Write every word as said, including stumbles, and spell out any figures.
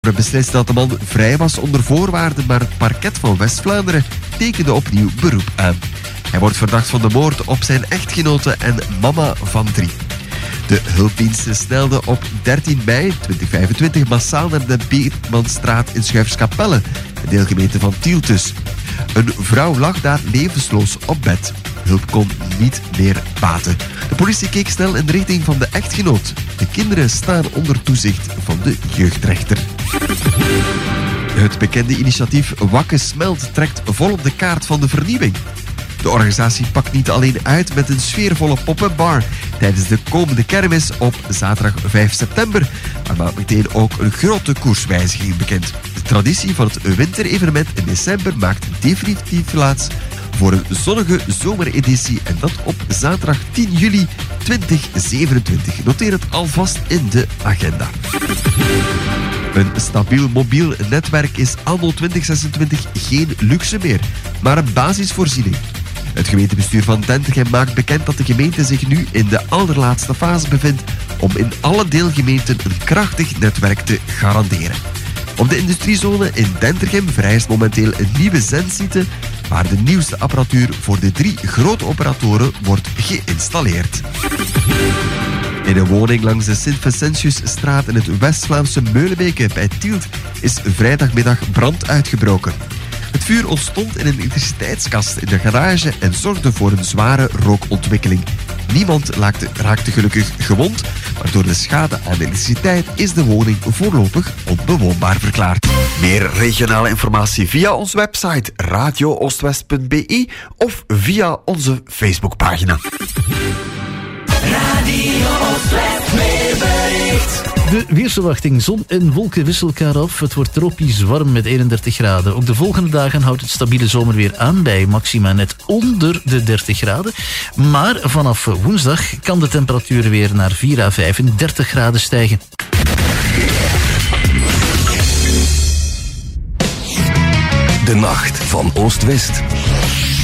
beslist dat de man vrij was onder voorwaarden, maar het parket van West-Vlaanderen tekende opnieuw beroep aan. Hij wordt verdacht van de moord op zijn echtgenote en mama van drie. De hulpdiensten snelden op dertien mei tweeduizend vijfentwintig massaal naar de Beertmanstraat in Schuifskapelle, een deelgemeente van Tieltjes. Een vrouw lag daar levensloos op bed. Hulp kon niet meer baten. De politie keek snel in de richting van de echtgenoot. De kinderen staan onder toezicht van de jeugdrechter. Het bekende initiatief Wakke Smelt trekt volop de kaart van de vernieuwing. De organisatie pakt niet alleen uit met een sfeervolle pop-up-bar tijdens de komende kermis op zaterdag vijf september, maar maakt meteen ook een grote koerswijziging bekend. De traditie van het winterevenement in december maakt definitief plaats voor een zonnige zomereditie en dat op zaterdag tien juli tweeduizend zevenentwintig. Noteer het alvast in de agenda. Een stabiel mobiel netwerk is anno twintig zesentwintig geen luxe meer, maar een basisvoorziening. Het gemeentebestuur van Dentergem maakt bekend dat de gemeente zich nu in de allerlaatste fase bevindt om in alle deelgemeenten een krachtig netwerk te garanderen. Op de industriezone in Dentergem vereist momenteel een nieuwe zendsite waar de nieuwste apparatuur voor de drie grote operatoren wordt geïnstalleerd. In een woning langs de Sint-Vincentiusstraat in het West-Vlaamse Meulenbeke bij Tielt is vrijdagmiddag brand uitgebroken. Het vuur ontstond in een elektriciteitskast in de garage en zorgde voor een zware rookontwikkeling. Niemand raakte gelukkig gewond, maar door de schade aan de elektriciteit is de woning voorlopig onbewoonbaar verklaard. Meer regionale informatie via onze website radio oostwest punt b i of via onze Facebookpagina. Radio Oostwest weerbericht. De weersverwachting: zon en wolken wisselen elkaar af. Het wordt tropisch warm met eenendertig graden. Ook de volgende dagen houdt het stabiele zomerweer aan bij maxima net onder de dertig graden. Maar vanaf woensdag kan de temperatuur weer naar vier à vijfendertig graden stijgen. De nacht van Oost-West.